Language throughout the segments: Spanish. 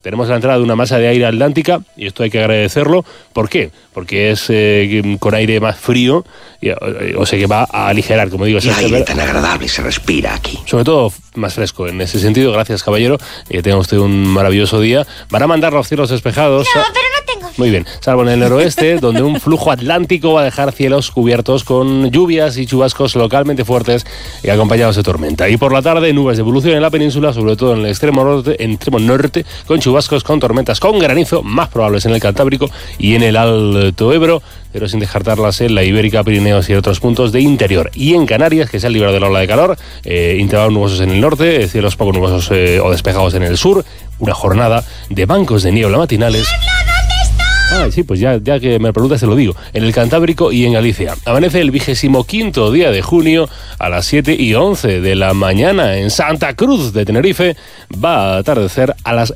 Tenemos la entrada de una masa de aire atlántica y esto hay que agradecerlo. ¿Por qué? Porque es con aire más frío, o sea que va a aligerar, como digo. Qué aire tan agradable se respira aquí. Sobre todo más fresco en ese sentido. Gracias, caballero. Que tenga usted un maravilloso día. Van a mandar los cielos despejados. No, pero no tengo. Muy bien, salvo en el noroeste, donde un flujo atlántico va a dejar cielos cubiertos con lluvias y chubascos localmente fuertes y acompañados de tormenta. Y por la tarde, nubes de evolución en la península, sobre todo en el extremo norte, con chubascos, con tormentas, con granizo, más probables en el Cantábrico y en el Alto Ebro, pero sin descartarlas en la Ibérica, Pirineos y otros puntos de interior. Y en Canarias, que se han librado de la ola de calor, intervalos nubosos en el norte, cielos poco nubosos o despejados en el sur, una jornada de bancos de niebla matinales. Sí, pues ya que me preguntas te lo digo. En el Cantábrico y en Galicia. Amanece el 25º día de junio a las 7:11 de la mañana en Santa Cruz de Tenerife. Va a atardecer a las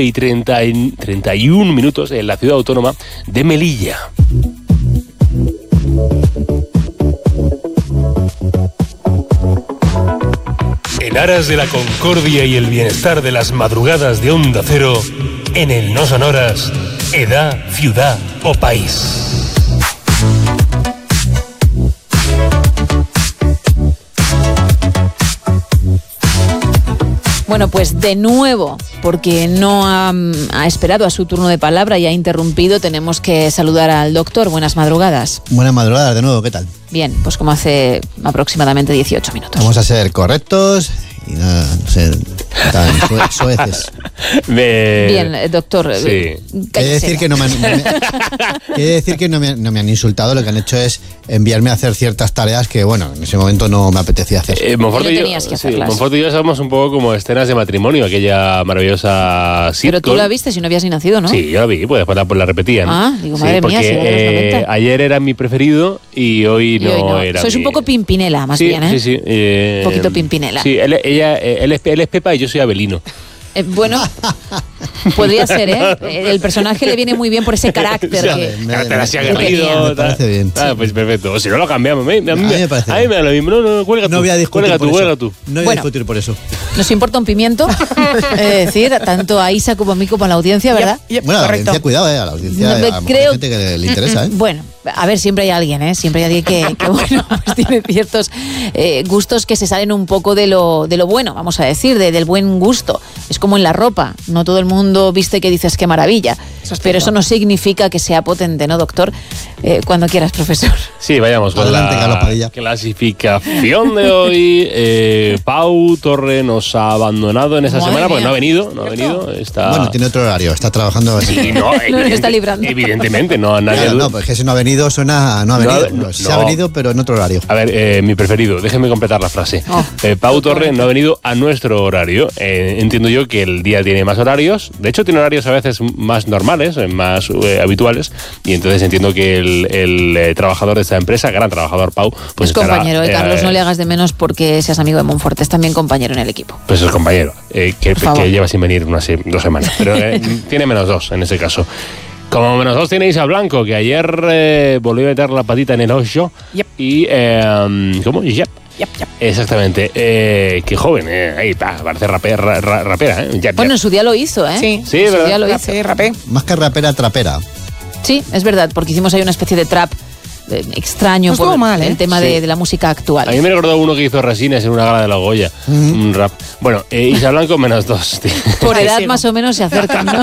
9:31 minutos en la ciudad autónoma de Melilla. En aras de la concordia y el bienestar de las madrugadas de Onda Cero, en el No Sonoras, edad, ciudad o país. Bueno, pues de nuevo, porque no ha esperado a su turno de palabra y ha interrumpido, tenemos que saludar al doctor. Buenas madrugadas. Buenas madrugadas de nuevo, ¿qué tal? Bien, pues como hace aproximadamente 18 minutos. Vamos a ser correctos y no ser tan soeces. Bien, doctor. Sí. Quiere decir que no me han insultado, lo que han hecho es enviarme a hacer ciertas tareas que, bueno, en ese momento no me apetecía hacer. Monfort y yo somos un poco como escenas de matrimonio, aquella maravillosa sitcom. Pero tú la viste si no habías ni nacido, ¿no? Sí, yo la vi, pues después la repetían. Digo, madre mía, si era de los 90. Ayer era mi preferido y hoy no era. Sois un poco Pimpinela, más bien, ¿eh? Sí. Un poquito Pimpinela. Sí, él es Pepa y yo soy Abelino. Bueno, podría ser, ¿eh? El personaje le viene muy bien por ese carácter Me parece bien. Pues perfecto. O si no lo cambiamos. A mí me parece bien. A mí me da lo mismo. No, cuelga tú. No voy a discutir por eso. Cuelga tú. No voy a discutir por eso. Nos importa un pimiento, es decir, tanto a Isa como a mí como a la audiencia, ¿verdad? Bueno, a la audiencia, cuidado, a la audiencia, a gente que le interesa, ¿eh? Bueno, a ver, siempre hay alguien, ¿eh? Siempre hay alguien que bueno, pues tiene ciertos gustos que se salen un poco de lo bueno, vamos a decir, del buen gusto. Es como en la ropa, no todo el mundo viste que dices qué maravilla, pero eso no significa que sea potente, ¿no, doctor? Cuando quieras, profesor. Sí, vayamos con la clasificación de hoy. Pau Torre nos ha abandonado en esa semana porque no ha venido. Bueno, tiene otro horario, está trabajando así. Sí, no está librando. Evidentemente, no nadie. No, pues que si no ha venido suena no ha venido. Se ha venido, pero en otro horario. A ver, mi preferido, déjeme completar la frase. Pau Torre no ha venido a nuestro horario. Entiendo yo que el día tiene más horarios. De hecho, tiene horarios a veces más normales, más habituales. Y entonces entiendo que el trabajador de esta empresa, gran trabajador Pau, pues es compañero. Carlos, no le hagas de menos porque seas amigo de Monfort, es también compañero en el equipo. Pues es compañero, que lleva sin venir 2 semanas. Pero tiene -2 en ese caso. Como -2 tiene Isa Blanco, que ayer volvió a meter la patita en el hoyo. Yep. Y, ¿cómo? Yep. Exactamente. Qué joven, ahí parece rapera, ¿eh? Bueno, en su día lo hizo, ¿eh? Sí, en su día lo hizo. Rapé. Más que rapera, trapera. Sí, es verdad, porque hicimos ahí una especie de trap extraño por el tema de la música actual. A mí me recordó uno que hizo Resines en una gala de la Goya, un rap. Bueno, Isa Blanco -2. Tío. Por edad más o menos se acercan, ¿no?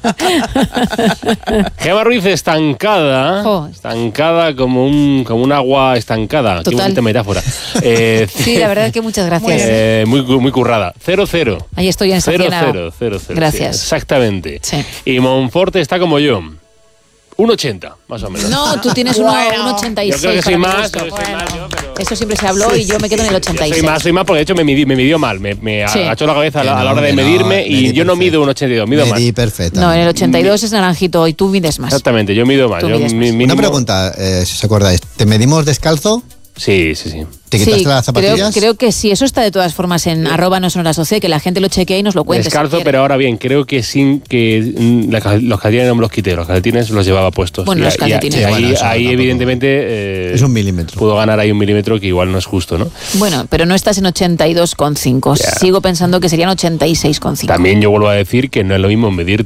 Gemma Ruiz estancada como un agua estancada. Total. Qué bonita metáfora. Sí, la verdad que muchas gracias. Muy currada. 0-0. Ahí estoy en estación. 0-0. Gracias. Sí, exactamente. Sí. Y Monfort está como yo. 1,80, más o menos. No, tú tienes 1,86. Yo creo que soy más. Eso siempre se habló y yo me quedo en el 86. Soy más porque de hecho me midió mal. Me agachó la cabeza a la hora de medirme y yo no mido 1,82, mido más. Medí perfecto. No, en el 82 es naranjito y tú mides más. Exactamente, yo mido más. Una pregunta, si os acordáis. ¿Te medimos descalzo? Sí. ¿Te quitaste las zapatillas? Creo que sí, eso está de todas formas en @nosonorasocie, que la gente lo chequee y nos lo cuente. Descalzo, si pero ahora bien, creo que sin que los calcetines no me los quité, los calcetines los llevaba puestos. Bueno, los calcetines. Ahí evidentemente es 1 milímetro. Pudo ganar ahí 1 milímetro, que igual no es justo, ¿no? Bueno, pero no estás en 82,5. Sigo pensando que serían 86,5. También yo vuelvo a decir que no es lo mismo medir